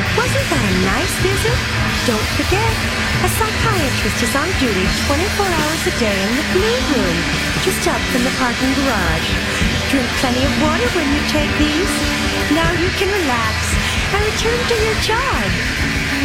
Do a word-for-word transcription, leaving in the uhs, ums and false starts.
Wasn't that a nice visit? Don't forget, a psychiatrist is on duty twenty-four hours a day in the Blue Room, just up from the parking garage. Drink plenty of water when you take these. Now you can relax and return to your job.